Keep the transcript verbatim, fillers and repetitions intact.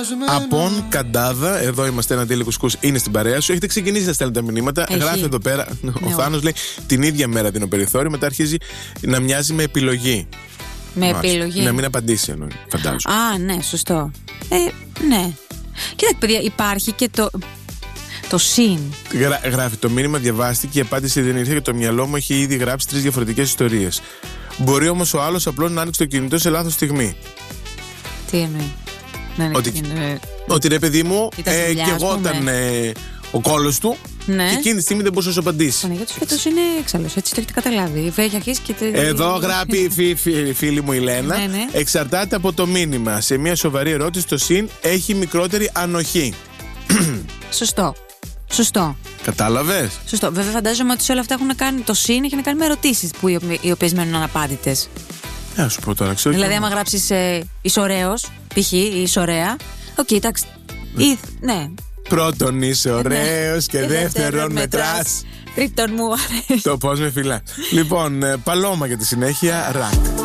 Απόν Καντάδα, εδώ είμαστε, ένα τέλειο κουσκούς, είναι στην παρέα σου. Έχετε ξεκινήσει να στέλνετε τα μηνύματα. Έχει. Γράφει εδώ πέρα. Ναι, ο Θάνος λέει την ίδια μέρα δίνω περιθώριο, μετά αρχίζει να μοιάζει με επιλογή. Με Μάλιστα. επιλογή. Να μην απαντήσει εννοεί, φαντάζομαι. Α, ναι, σωστό. Ε, ναι. Κοίτα, παιδιά, υπάρχει και το. Το συν. Γρα, γράφει το μήνυμα, διαβάστηκε, η απάντηση δεν ήρθε και το μυαλό μου έχει ήδη γράψει τρεις διαφορετικές ιστορίες. Μπορεί όμως ο άλλος απλώς να άνοιξε το κινητό σε λάθος στιγμή. Τι εννοεί? Ναι, ναι, Ότι, είναι... ότι ρε παιδί μου, Ήταν στη ε, δουλειά, και ας εγώ πούμε. ήταν ε, ο κόλος του, Ναι. και εκείνη τη στιγμή δεν μπορούσε να σου απαντήσει. Παναγιώτης φέτος είναι έξαλλος, έτσι το έχετε καταλάβει. Έχει αρχίσει και. Εδώ γράφει η φι, φι, φίλη μου η Λένα. Ναι, ναι. Εξαρτάται από το μήνυμα. Σε μια σοβαρή ερώτηση, το συν έχει μικρότερη ανοχή. Σωστό. Σωστό. Κατάλαβες? Σωστό. Βέβαια, φαντάζομαι ότι σε όλα αυτά έχουν να κάνει. Το συν έχει να κάνει με ερωτήσεις που οι, οι οποίες μένουν αναπάντητες. Να σου πω τώρα, ξέρω. Δηλαδή, άμα γράψεις ε, ισοραίος, π.χ. ή ισοραία. Οκ, εντάξει. Ή, ναι. Πρώτον είσαι ωραίος και, Και δεύτερον μετράς. Τρίτον μου αρέσει. Το πώς με φυλά. Λοιπόν, ε, Παλώμα για τη συνέχεια, ρακ.